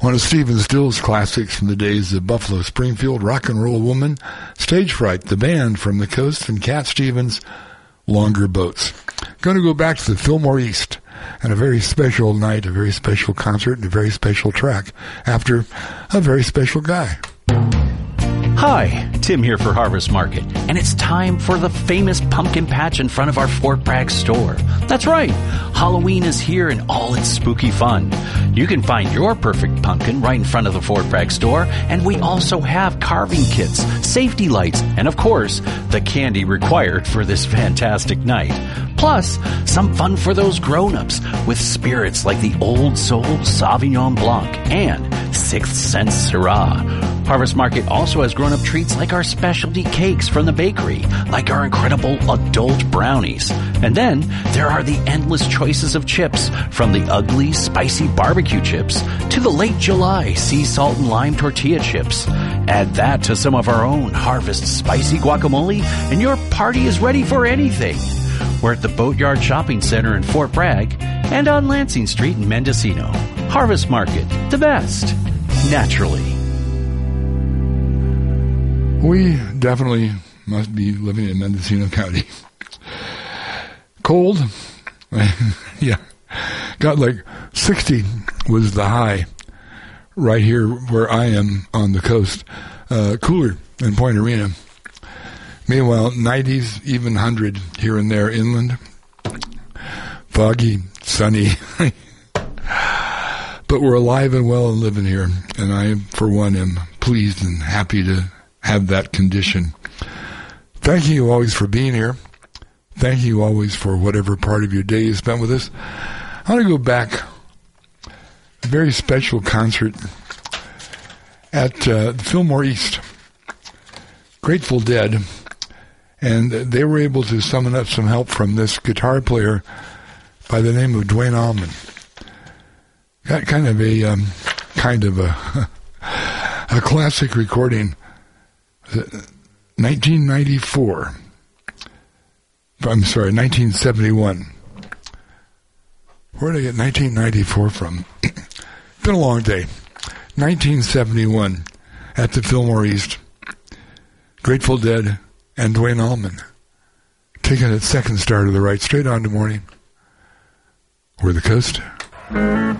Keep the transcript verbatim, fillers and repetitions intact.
One of Stephen Stills' classics from the days of Buffalo Springfield, Rock and Roll Woman, Stage Fright, the band from the coast, and Cat Stevens, Longer Boats. Going to go back to the Fillmore East and a very special night, a very special concert, and a very special track after a very special guy. Hi, Tim here for Harvest Market, and it's time for the famous pumpkin patch in front of our Fort Bragg store. That's right, Halloween is here in all its spooky fun. You can find your perfect pumpkin right in front of the Fort Bragg store, and we also have carving kits, safety lights, and of course, the candy required for this fantastic night. Plus, some fun for those grown-ups with spirits like the Old Soul Sauvignon Blanc and Sixth Sense Syrah. Harvest Market also has grown-up treats like our specialty cakes from the bakery, like our incredible adult brownies. And then there are the endless choices of chips, from the ugly, spicy barbecue chips to the late July sea salt and lime tortilla chips. Add that to some of our own Harvest spicy guacamole, and your party is ready for anything. We're at the Boatyard Shopping Center in Fort Bragg and on Lansing Street in Mendocino. Harvest Market, the best, naturally. We definitely must be living in Mendocino County. Cold. Yeah. Got like sixty was the high right here where I am on the coast. Uh, cooler in Point Arena. Meanwhile, nineties, even one hundred here and there inland. Foggy, sunny. But we're alive and well and living here. And I, for one, am pleased and happy to have that condition. Thank you always for being here. Thank you always for whatever part of your day you spent with us. I want to go back. A very special concert at uh, Fillmore East. Grateful Dead. And they were able to summon up some help from this guitar player by the name of Duane Allman. Got kind of a, um, kind of a, a classic recording. nineteen ninety-four. I'm sorry, nineteen seventy-one. Where did I get nineteen ninety-four from? Been a long day. nineteen seventy-one at the Fillmore East. Grateful Dead and Duane Allman taking its second star to the right, straight on to morning. We're the coast.